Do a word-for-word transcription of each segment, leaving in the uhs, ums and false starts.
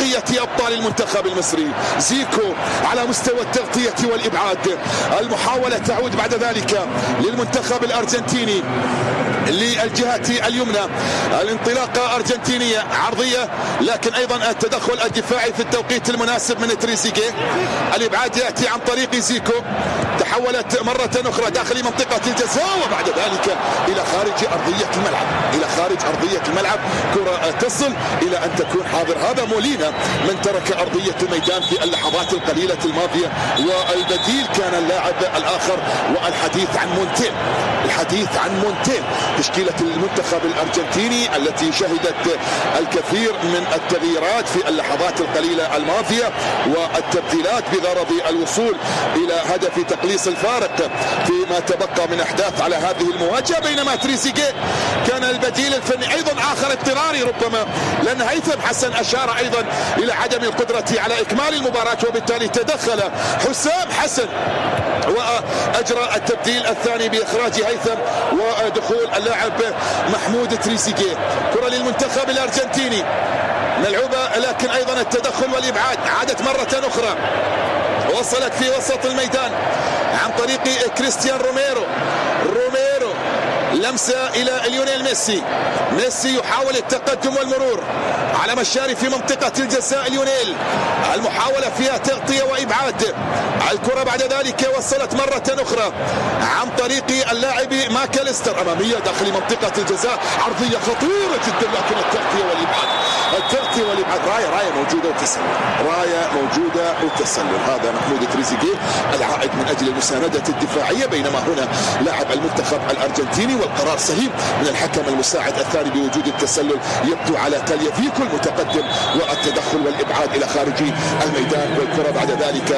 بقية أبطال المنتخب المصري. زيكو على مستوى التغطية والإبعاد. المحاولة تعود بعد ذلك للمنتخب الأرجنتيني للجهة اليمنى. الانطلاقة أرجنتينية عرضية، لكن أيضا التدخل الدفاعي في التوقيت المناسب من تريزيجيه. الإبعاد يأتي عن طريق زيكو، تحولت مرة أخرى داخل منطقة الجزاء وبعد ذلك إلى خارج أرضية الملعب، إلى خارج أرضية الملعب. كرة تصل إلى أن تكون حاضر. هذا مولينا من ترك أرضية الميدان في اللحظات القليلة الماضية، والبديل كان اللاعب الآخر. والحديث عن مونتيل، الحديث عن مونتيل، تشكيلة المنتخب الأرجنتيني التي شهدت الكثير من التغييرات في اللحظات القليلة الماضية والتبديلات بغرض الوصول إلى هدف تقليص الفارق فيما تبقى من أحداث على هذه المواجهة. بينما تريزيجيه كان البديل الفني أيضا آخر اضطراري ربما، لأن هيثم حسن أشار أيضا إلى عدم القدرة على إكمال المباراة، وبالتالي تدخل حسام حسن وأجرى التبديل الثاني بإخراج هيثم ودخول اللاعب محمود تريزيجيه. كرة للمنتخب الأرجنتيني ملعوبة، لكن أيضا التدخل والإبعاد عادت مرة أخرى، وصلت في وسط الميدان عن طريق كريستيان روميرو. روميرو لمسة إلى ليونيل ميسي. ميسي يحاول التقدم والمرور على مشارف في منطقة الجزاء. ليونيل المحاولة فيها تغطية وإبعاد. الكرة بعد ذلك وصلت مرة أخرى عن طريق اللاعب ماكاليستر أمامية داخل منطقة الجزاء. عرضية خطيرة جدا، لكن التغطية والإبعاد، التغطية والإبعاد. راية راية موجودة وتسلل، راية موجودة وتسلل. هذا محمود تريزيجيه العائد من أجل المساندة الدفاعية، بينما هنا لاعب المنتخب الأرجنتيني، والقرار سليم من الحكم المساعد الثاني بوجود التسلل. يبدو على تاليافيكو المتقدم، والتدخل والإبعاد إلى خارج الميدان. والكرة بعد ذلك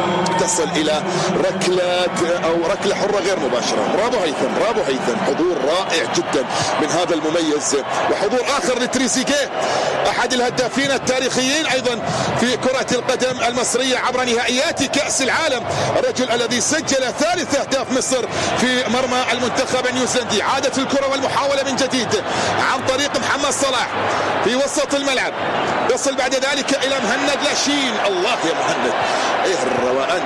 تصل إلى ركلة أو ركلة حرة غير مباشرة. برافو هيثم، برافو هيثم، حضور رائع جدا من هذا المميز. وحضور آخر لتريزيجيه أحد الهدافين التاريخيين أيضا في كرة القدم المصرية عبر نهائيات كأس العالم، الرجل الذي سجل ثالث أهداف مصر في مرمى المنتخب النيوزيلندي. عادت الكرة والمحاولة من جديد عن طريق محمد صلاح في وسط الملعب، يصل بعد ذلك إلى مهند لاشين. الله يا مهند، إيه الروقان،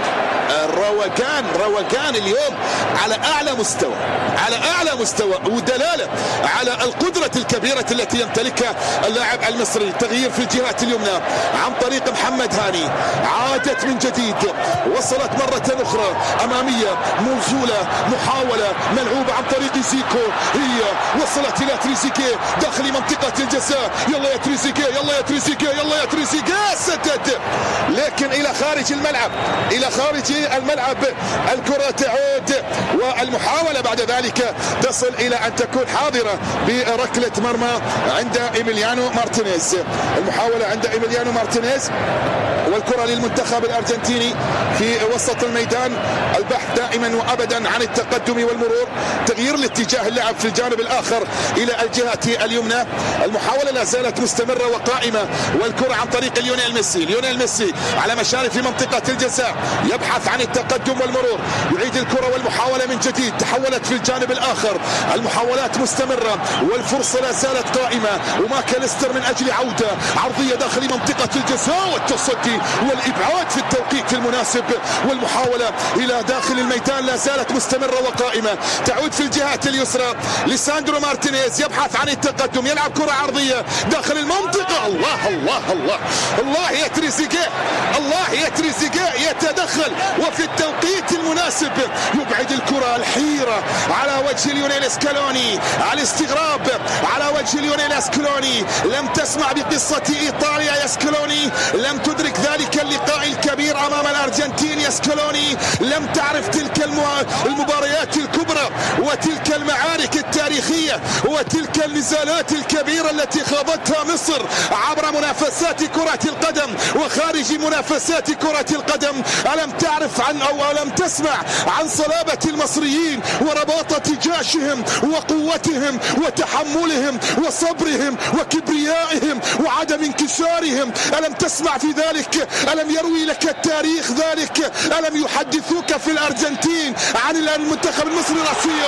الروقان، روقان اليوم على أعلى مستوى، على أعلى مستوى، ودلالة على القدرة الكبيرة التي يمتلكها اللاعب المصري. تغيير في الجهة اليمنى عن طريق محمد هاني. عادت من جديد، وصلت مرة أخرى أمامية موزولة، محاولة ملعوبة عن طريق زيكو. هي وصلت إلى تريزيجيه داخل منطقة الجزاء. يلا يا تريزيجيه، يلا يا تريزيجيه، يلا يا تريزيجيه، سدد لكن إلى خارج الملعب، إلى خارج الملعب. الكرة تعود، والمحاولة بعد ذلك تصل إلى أن تكون حاضرة بركلة مرمى عند إيميليانو مارتينيز. المحاولة عند إيميليانو مارتينيز، والكرة للمنتخب الأرجنتيني في وسط الميدان. البحث دائما وأبدا عن التقدم والمرور. تغيير الاتجاه اللعب في الجانب الآخر إلى الجهة اليمنى. المحاولة لا زالت مستمرة وقائمة، والكرة عن طريق ليونيل ميسي. ليونيل ميسي على مشارف في منطقة الجزاء، يبحث عن التقدم والمرور، يعيد الكرة والمحاولة من جديد. تحولت في الجانب الآخر، المحاولات مستمرة والفرصة لا زالت قائمة. وماكاليستر من أجل عودة عرضية داخل منطقة الجزاء، والتصدي والإبعاد في التوقيت المناسب. والمحاولة إلى داخل الميدان لا زالت مستمرة وقائمة. تعود في الجهة اليسرى لساندرو مارتينيز، يبحث عن التقدم، يلعب كرة عرضية داخل المنطقة. الله الله الله الله يا تريزيجيه، الله يا تريزيجيه يتدخل وفي التوقيت المناسب يبعد الكرة. الحيرة على وجه ليونيل سكالوني، على الاستغراب على وجه ليونيل سكالوني. لم تسمع بقصة إيطاليا يا سكالوني، لم تدرك ذلك اللقاء الكبير أمام الأرجنتين يا سكالوني، لم تعرف تلك المباريات الكبرى وتلك المعارك التاريخية وتلك النزالات الكبيرة التي خاضتها مصر عبر منافسات كرة القدم وخارج منافسات كرة القدم. ألم تعرف عن أو ألم تسمع عن صلابة المصريين ورباطة جيشهم وقوتهم وتحملهم وصبرهم وكبريائهم وعدم انكسارهم؟ ألم تسمع في ذلك؟ ألم يروي لك التاريخ ذلك؟ ألم يحدثوك في الأرجنتين عن المنتخب المصري الرأسي؟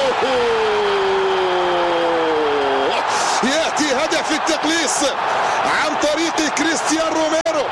يأتي هدف التقليص عن طريق كريستيان روميرو.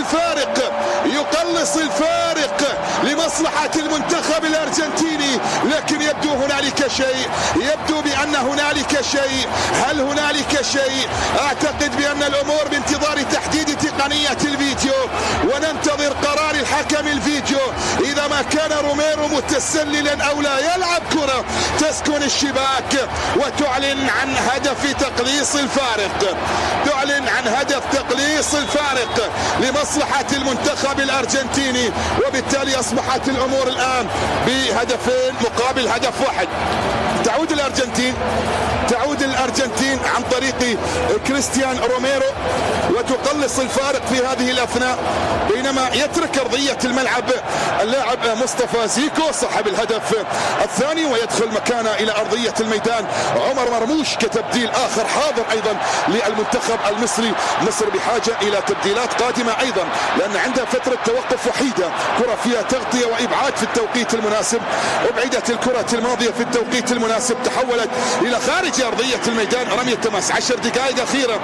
الفارق، يقلص الفارق لمصلحة المنتخب الأرجنتيني. لكن يبدو هنالك شيء، يبدو بأن هنالك شيء. هل هنالك شيء؟ أعتقد بأن الأمور بانتظار تحديد تقنية الفيديو وننتظر قرار الحكم الفيديو. إذا ما كان روميرو متسللا أو لا يلعب كرة تسكن الشباك وتعلن عن هدف تقليص الفارق، تعلن عن هدف تقليص الفارق لمصلحة المنتخب الأرجنتيني، وبالتالي أصبحت الأمور الآن بهدفين مقابل هدف واحد. تعود الأرجنتين تعود الأرجنتين عن طريق كريستيان روميرو وتقلص الفارق في هذه الأثناء، بينما يترك أرضية الملعب اللاعب مصطفى زيكو صاحب الهدف الثاني، ويدخل مكانه إلى أرضية الميدان عمر مرموش كتبديل آخر حاضر أيضا للمنتخب المصري. مصر بحاجة إلى تبديلات قادمة أيضا، لأن عندها فترة توقف وحيدة، كرة فيها تغطية وإبعاد في التوقيت المناسب. أبعدت الكرة الماضية في التوقيت المناسب، تحولت إلى خارج أرضية الميدان. رمية تماس، عشر دقائق أخيرة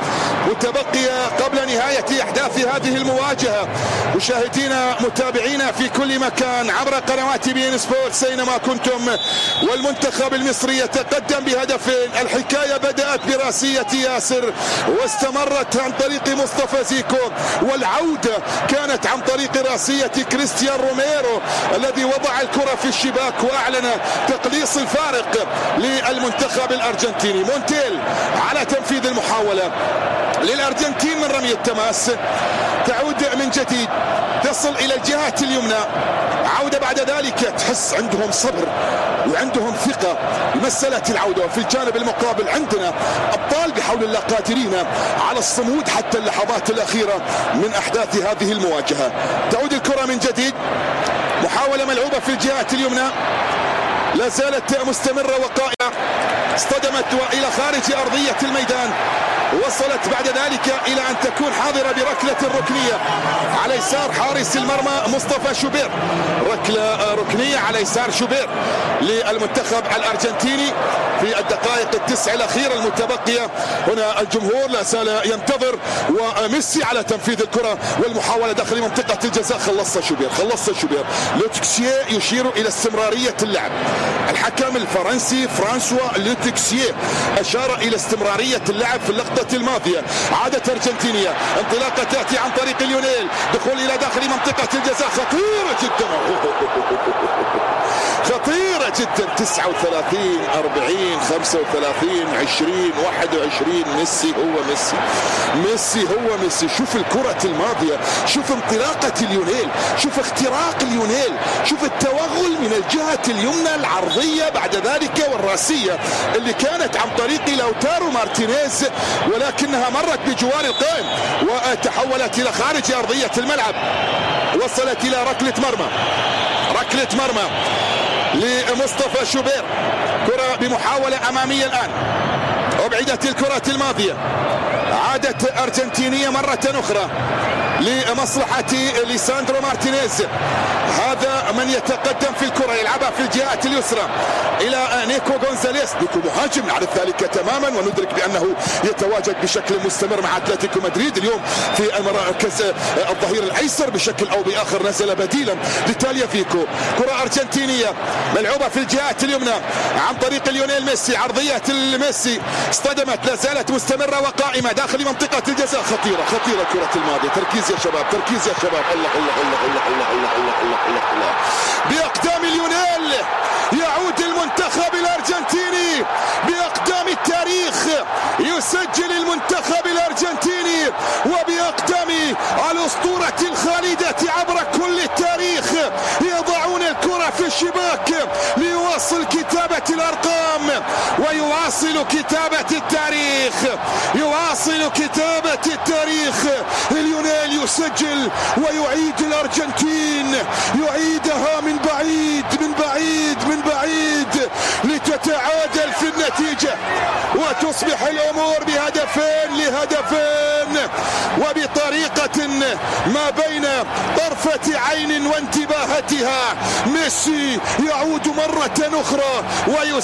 متبقية قبل نهاية أحداث هذه المواجهة. مشاهدينا متابعينا في كل مكان عبر قنوات بي إن سبورتس أينما كنتم، والمنتخب المصري يتقدم بهدفين. الحكاية بدأت براسية ياسر واستمرت عن طريق مصطفى زيكو، والعودة كانت عن طريق راسية كريستيان روميرو الذي وضع الكرة في الشباك وأعلن تقليص الفارق للمنتخب الأرجنتيني. مونتيل على تنفيذ المحاولة للأرجنتين من رمي التماس، تعود من جديد تصل إلى الجهة اليمنى. عودة بعد ذلك، تحس عندهم صبر وعندهم ثقة بمسألة العودة. وفي الجانب المقابل عندنا أبطال بحول الله قادرين على الصمود حتى اللحظات الأخيرة من أحداث هذه المواجهة. تعود الكرة من جديد، محاولة ملعوبة في الجهة اليمنى، لا زالت مستمرة وقائمة، اصطدمت وإلى خارج أرضية الميدان، وصلت بعد ذلك إلى أن تكون حاضرة بركلة ركنية على يسار حارس المرمى مصطفى شوبير. ركلة ركنية على يسار شوبير للمنتخب الأرجنتيني في الدقائق التسع الأخيرة المتبقية. هنا الجمهور لا زال ينتظر، وميسي على تنفيذ الكرة والمحاولة داخل منطقة الجزاء. خلصها شوبير، خلصها شوبير. لوتكسيه يشير إلى استمرارية اللعب. الحكم الفرنسي فرانسوا لوتكسيه أشار إلى استمرارية اللعب في اللقطة الماضية. عادة أرجنتينية، انطلاقة تأتي عن طريق ليونيل، دخول إلى داخل منطقة الجزاء، خطيرة جدا خطيرة جدا. تسعة وثلاثين أربعين خمسة وثلاثين عشرين واحد وعشرين. ميسي هو ميسي، ميسي هو ميسي. شوف الكرة الماضية، شوف انطلاقة ليونيل، شوف اختراق ليونيل، شوف التوغل من الجهة اليمنى العرضية بعد ذلك والراسية اللي كانت عن طريق لوتارو مارتينيز، ولكنها مرت بجوار القائم وتحولت إلى خارج أرضية الملعب. وصلت إلى ركلة مرمى، ركلة مرمى لمصطفى شوبير. كرة بمحاولة أمامية الآن، أبعدت الكرة الماضية، عادت أرجنتينية مرة أخرى لمصلحة ليساندرو مارتينيز. هذا من يتقدم في الكرة، يلعبها في الجهة اليسرى إلى نيكو غونزاليس. نيكو مهاجم، نعرف ذلك تماما وندرك بأنه يتواجد بشكل مستمر مع أتلتيكو مدريد. اليوم في المركز الظهير الأيسر بشكل أو بآخر نزل بديلا لتاليا فيكو. كرة أرجنتينية ملعوبة في الجهة اليمنى عن طريق ليونيل ميسي، عرضية الميسي اصطدمت، لا زالت مستمرة وقائمة داخل منطقة الجزاء. خطيرة خطيرة كرة الماضية. تركيز يا شباب، تركيز يا شباب. الله الله الله الله الله الله الله الله الله الله. بأقدام ليونيل يعود المنتخب الأرجنتيني، بأقدام التاريخ يسجل المنتخب الأرجنتيني، وبأقدام الأسطورة الخالدة عبر كل التاريخ يضعون الكرة في الشباك ليواصل كتابة الأرقام ويواصل كتابة التاريخ، يواصل كتابة التاريخ. ليونيل يسجل ويعيد الأرجنتين، يعيدها من بعيد من بعيد من بعيد لتتعادل في النتيجة وتصبح الأمور بهدفين لهدفين، وبطريقة ما بين طرفة عين وانتباهتها. ميسي يعود مرة أخرى ويسجل